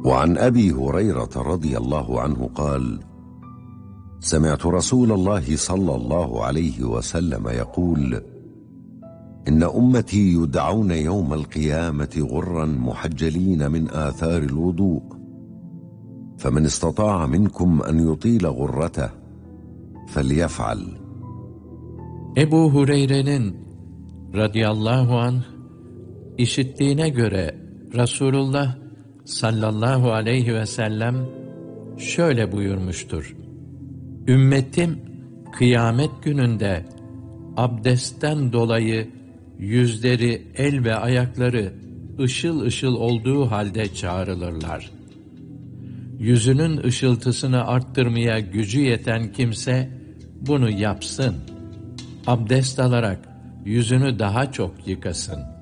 وعن أبي هريرة رضي الله عنه قال: سمعت رسول الله صلى الله عليه وسلم يقول: إن أمتي يدعون يوم القيامة غرا محجلين من آثار الوضوء، فمن استطاع منكم أن يطيل غرته فليفعل. Ebu Hureyre'nin radıyallahu anh işittiğine göre Resulullah sallallahu aleyhi ve sellem şöyle buyurmuştur: Ümmetim kıyamet gününde abdestten dolayı yüzleri, el ve ayakları ışıl ışıl olduğu halde çağrılırlar. Yüzünün ışıltısını arttırmaya gücü yeten kimse bunu yapsın. Abdest alarak yüzünü daha çok yıkasın.